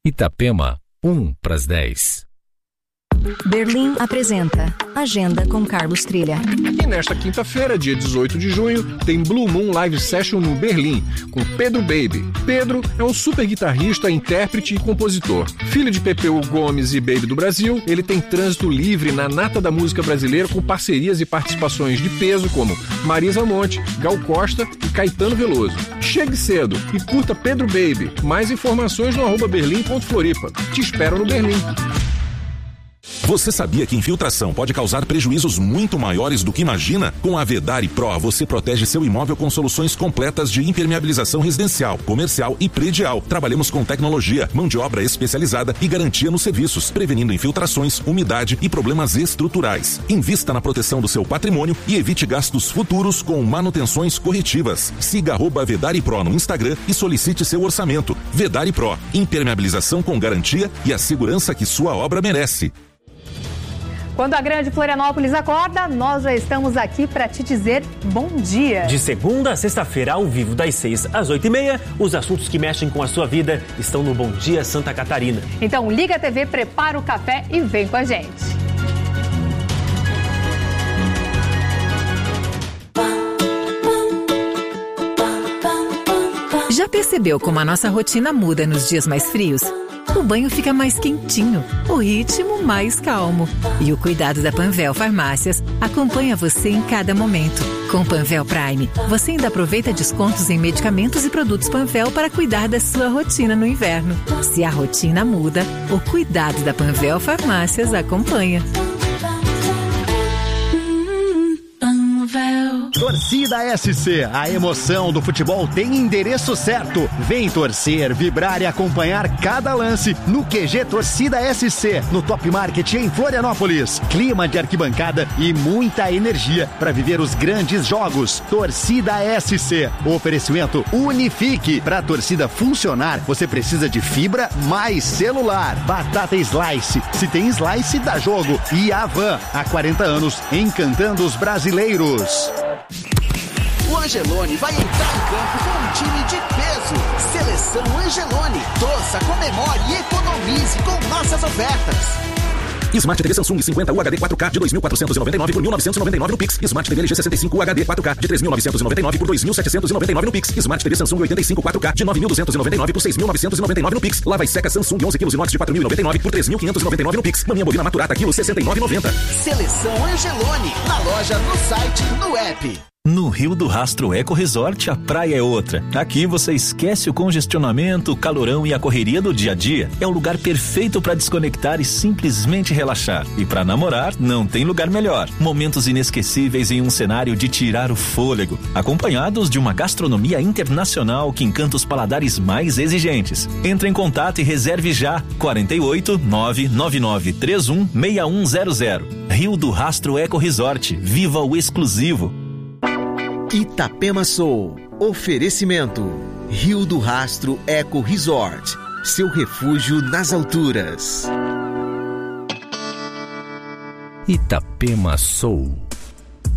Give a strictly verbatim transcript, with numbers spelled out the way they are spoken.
Itapema, um para as dez. Berlim apresenta Agenda com Carlos Trilha. E nesta quinta-feira, dia dezoito de junho, tem Blue Moon Live Session no Berlim, com Pedro Baby. Pedro é um super guitarrista, intérprete e compositor. Filho de Pepeu Gomes e Baby do Brasil, ele tem trânsito livre na nata da música brasileira com parcerias e participações de peso como Marisa Monte, Gal Costa e Caetano Veloso. Chegue cedo e curta Pedro Baby. Mais informações no arroba berlim ponto floripa. Te espero no Berlim. Você sabia que infiltração pode causar prejuízos muito maiores do que imagina? Com a Vedari Pro, você protege seu imóvel com soluções completas de impermeabilização residencial, comercial e predial. Trabalhamos com tecnologia, mão de obra especializada e garantia nos serviços, prevenindo infiltrações, umidade e problemas estruturais. Invista na proteção do seu patrimônio e evite gastos futuros com manutenções corretivas. Siga arroba Vedari Pro no Instagram e solicite seu orçamento. Vedari Pro, impermeabilização com garantia e a segurança que sua obra merece. Quando a grande Florianópolis acorda, nós já estamos aqui para te dizer bom dia. De segunda a sexta-feira, ao vivo, das seis às oito e meia, os assuntos que mexem com a sua vida estão no Bom Dia Santa Catarina. Então liga a T V, prepara o café e vem com a gente. Já percebeu como a nossa rotina muda nos dias mais frios? O banho fica mais quentinho, o ritmo mais calmo. E o cuidado da Panvel Farmácias acompanha você em cada momento. Com Panvel Prime, você ainda aproveita descontos em medicamentos e produtos Panvel para cuidar da sua rotina no inverno. Se a rotina muda, o cuidado da Panvel Farmácias acompanha. Torcida S C, a emoção do futebol tem endereço certo. Vem torcer, vibrar e acompanhar cada lance no Q G Torcida S C, no Top Market em Florianópolis. Clima de arquibancada e muita energia para viver os grandes jogos. Torcida S C, oferecimento Unifique. Para a torcida funcionar, você precisa de fibra mais celular. Batata Slice, se tem Slice dá jogo. E Avan, há quarenta anos, encantando os brasileiros. O Angelone vai entrar em campo com um time de peso. Seleção Angelone. Torça, comemore e economize com nossas ofertas. Smart T V Samsung cinquenta U H D quatro K de dois mil quatrocentos e noventa e nove por mil novecentos e noventa e nove no Pix. Smart T V L G sessenta e cinco U H D quatro K de três mil novecentos e noventa e nove por dois mil setecentos e noventa e nove no Pix. Smart T V Samsung oitenta e cinco quatro K de nove mil duzentos e noventa e nove por seis mil novecentos e noventa e nove no Pix. Lava e seca Samsung onze quilos inox de quatro mil e noventa e nove por três mil quinhentos e noventa e nove no Pix. Maminha bovina maturata quilo sessenta e nove e noventa. Seleção Angelone. Na loja, no site, no app. No Rio do Rastro Eco Resort, a praia é outra. Aqui você esquece o congestionamento, o calorão e a correria do dia a dia. É o lugar perfeito para desconectar e simplesmente relaxar. E para namorar, não tem lugar melhor. Momentos inesquecíveis em um cenário de tirar o fôlego, acompanhados de uma gastronomia internacional que encanta os paladares mais exigentes. Entre em contato e reserve já. quarenta e oito, nove nove nove três um, seis um zero zero. Rio do Rastro Eco Resort. Viva o exclusivo. Itapema Soul. Oferecimento Rio do Rastro Eco Resort. Seu refúgio nas alturas. Itapema Soul.